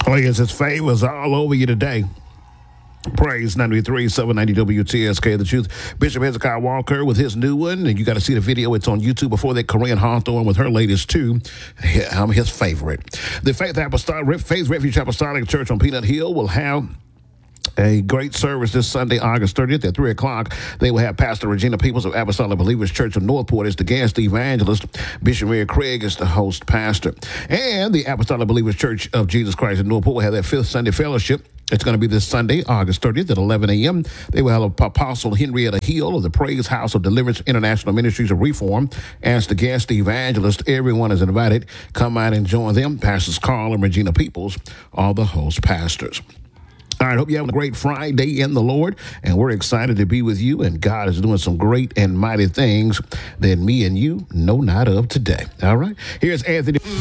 Oh, yes, his favors all over you today. Praise 93, 790 WTSK, The Truth. Bishop Hezekiah Walker with his new one. And you got to see the video. It's on YouTube. Before that, Corinne Hawthorne with her latest too. I'm his favorite. The Faith Refuge Apostolic Church on Peanut Hill will have a great service this Sunday, August 30th at 3 o'clock. They will have Pastor Regina Peoples of Apostolic Believers Church of Northport as the guest evangelist. Bishop Mary Craig is the host pastor. And the Apostolic Believers Church of Jesus Christ in Northport will have their fifth Sunday fellowship. It's going to be this Sunday, August 30th at 11 a.m. They will have Apostle Henrietta Hill of the Praise House of Deliverance International Ministries of Reform as the guest evangelist. Everyone is invited. Come out and join them. Pastors Carl and Regina Peoples are the host pastors. All right, hope you're having a great Friday in the Lord, and we're excited to be with you, and God is doing some great and mighty things that me and you know not of today. All right, here's Anthony.